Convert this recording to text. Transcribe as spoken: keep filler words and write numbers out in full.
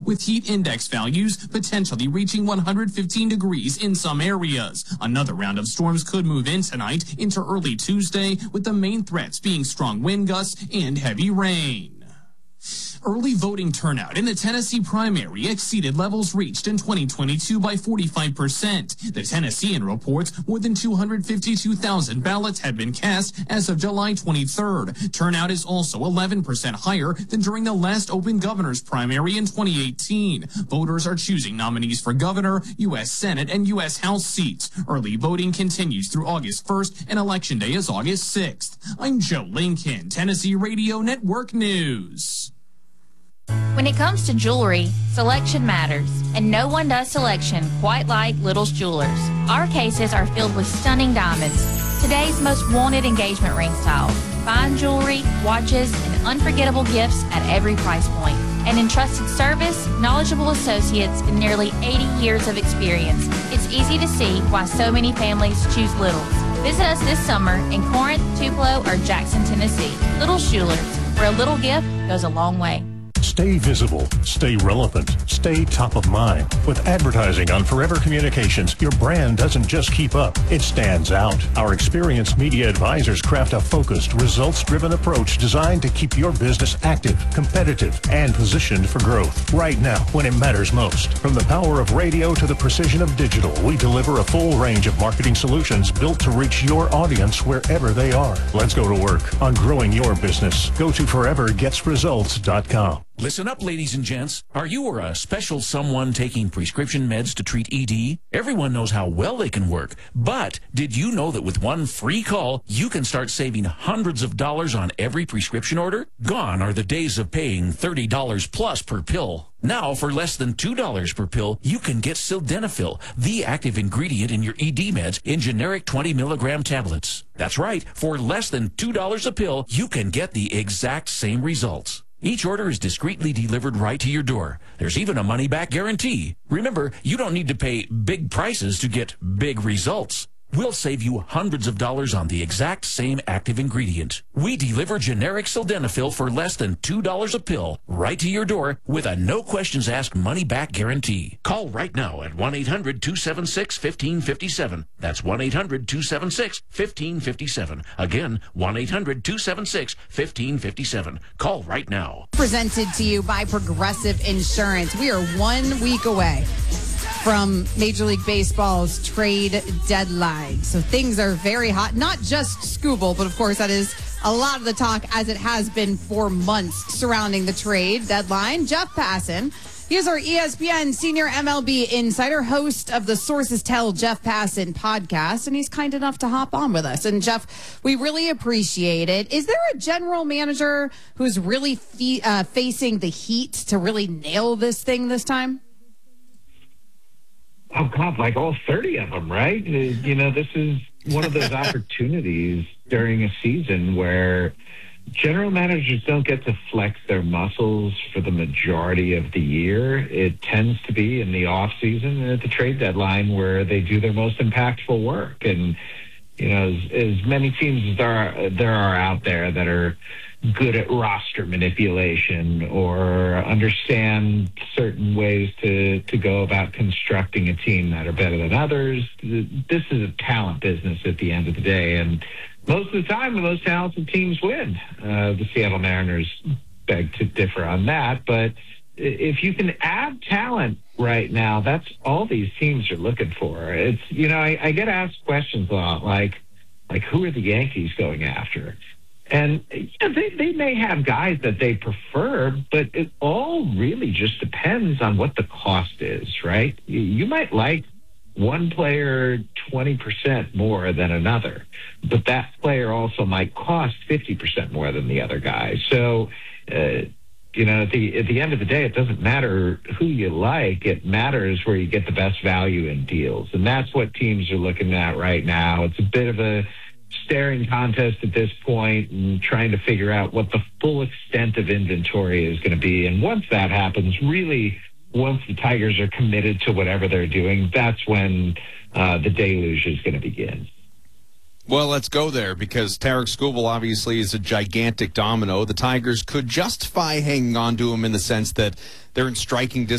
with heat index values potentially reaching one hundred fifteen degrees in some areas. Another round of storms could move in tonight into early Tuesday, with the main threats being strong wind gusts and heavy rain. Early voting turnout in the Tennessee primary exceeded levels reached in twenty twenty-two by forty-five percent. The Tennessean reports more than two hundred fifty-two thousand ballots had been cast as of July twenty-third. Turnout is also eleven percent higher than during the last open governor's primary in twenty eighteen. Voters are choosing nominees for governor, U S Senate, and U S House seats. Early voting continues through August first, and Election Day is August sixth. I'm Joe Lincoln, Tennessee Radio Network News. When it comes to jewelry, selection matters, and no one does selection quite like Little's Jewelers. Our cases are filled with stunning diamonds, today's most wanted engagement ring style, fine jewelry, watches, and unforgettable gifts at every price point. An entrusted service, knowledgeable associates, and nearly eighty years of experience. It's easy to see why so many families choose Little's. Visit us this summer in Corinth, Tupelo, or Jackson, Tennessee. Little's Jewelers, where a little gift goes a long way. Stay visible, stay relevant, stay top of mind. With advertising on Forever Communications, your brand doesn't just keep up, it stands out. Our experienced media advisors craft a focused, results-driven approach designed to keep your business active, competitive, and positioned for growth. Right now, when it matters most. From the power of radio to the precision of digital, we deliver a full range of marketing solutions built to reach your audience wherever they are. Let's go to work on growing your business. Go to forever gets results dot com. Listen up, ladies and gents. Are you or a special someone taking prescription meds to treat E D? Everyone knows how well they can work, but did you know that with one free call, you can start saving hundreds of dollars on every prescription order? Gone are the days of paying thirty dollars plus per pill. Now, for less than two dollars per pill, you can get Sildenafil, the active ingredient in your E D meds, in generic twenty milligram tablets. That's right, for less than two dollars a pill, you can get the exact same results. Each order is discreetly delivered right to your door. There's even a money-back guarantee. Remember, you don't need to pay big prices to get big results. We'll save you hundreds of dollars on the exact same active ingredient. We deliver generic Sildenafil for less than two dollars a pill right to your door with a no-questions-asked money-back guarantee. Call right now at one eight hundred two seven six one five five seven. That's one eight hundred two seven six one five five seven. Again, one eight hundred two seven six one five five seven. Call right now. Presented to you by Progressive Insurance. We are one week away from Major League Baseball's trade deadline. So things are very hot, not just Scooble, but of course that is a lot of the talk, as it has been for months, surrounding the trade deadline. Jeff Passan, he is our E S P N senior M L B insider, host of the Sources Tell Jeff Passan podcast, and he's kind enough to hop on with us. And Jeff, we really appreciate it. Is there a general manager who's really fe- uh, facing the heat to really nail this thing this time? Oh, God, like all thirty of them, right? You know, this is one of those opportunities during a season where general managers don't get to flex their muscles for the majority of the year. It tends to be in the off season and at the trade deadline where they do their most impactful work. And, you know, as, as many teams as there are, there are out there that are good at roster manipulation or understand certain ways to, to go about constructing a team that are better than others. This is a talent business at the end of the day, and most of the time the most talented teams win. Uh, the Seattle Mariners beg to differ on that, but if you can add talent right now, that's all these teams are looking for. It's, you know, I, I get asked questions a lot, like, like who are the Yankees going after? And you know, they, they may have guys that they prefer, but it all really just depends on what the cost is, right? You, you might like one player twenty percent more than another, but that player also might cost fifty percent more than the other guy. So, uh, you know, at the, at the end of the day, it doesn't matter who you like. It matters where you get the best value in deals. And that's what teams are looking at right now. It's a bit of a staring contest at this point and trying to figure out what the full extent of inventory is going to be. And once that happens, really, once the Tigers are committed to whatever they're doing, that's when uh, the deluge is going to begin. Well, let's go there, because Tarik Skubal obviously is a gigantic domino. The Tigers could justify hanging on to him in the sense that they're in striking distance